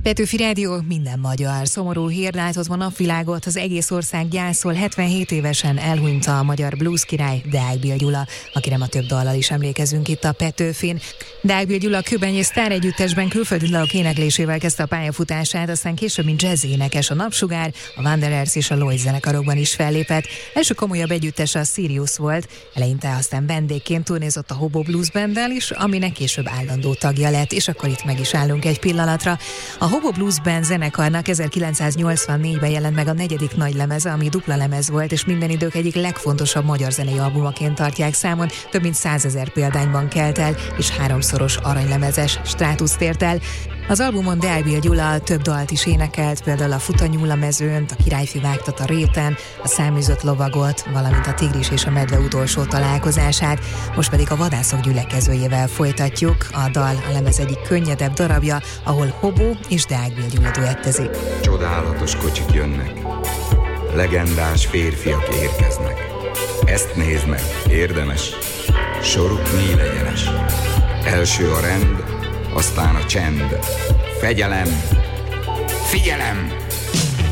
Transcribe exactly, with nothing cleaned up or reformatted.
Petőfi Rádió, minden magyar. Szomorú hír, látott ma napvilágot, az egész ország gyászol. hetvenhét évesen elhunyt a magyar blues király, Deák Béla Gyula, akire ma több dallal is emlékezünk itt a Petőfin. Deák Béla Gyula kőbenyi sztáregyüttesben külföldi dalok éneklésével kezdte a pályafutását, aztán később mint jazz énekes a Napsugár, a Wanderers és a Lloyd zenekarokban is fellépett. Első komolyabb együttese a Sirius volt, eleinte aztán vendégként turnézott a Hobo Blues Banddel is, aminek később állandó tagja lett, és akkor itt meg is állunk egy pillanatra. A Hobo Blues Band zenekarnak ezerkilencszáznyolcvannégyben jelent meg a negyedik nagy lemeze, ami dupla lemez volt, és minden idők egyik legfontosabb magyar zenei albumaként tartják számon, több mint százezer példányban kelt el, és háromszoros aranylemezes státuszt ért el. Az albumon Deák Béla Gyula több dalt is énekelt, például a Fut a nyúl a mezőn, a Királyfi vágtat a réten, a Száműzött lovagot, valamint a Tigris és a medve utolsó találkozását. Most pedig a Vadászok gyülekezőjével folytatjuk. A dal a lemez egyik könnyedebb darabja, ahol Hobo és Deák Béla Gyula duettezik. Csodálatos kocsik jönnek, legendás férfiak érkeznek. Ezt nézd meg, érdemes, soruk nyílegyenes. Első a rend, aztán a csend. Fegyelem, figyelem!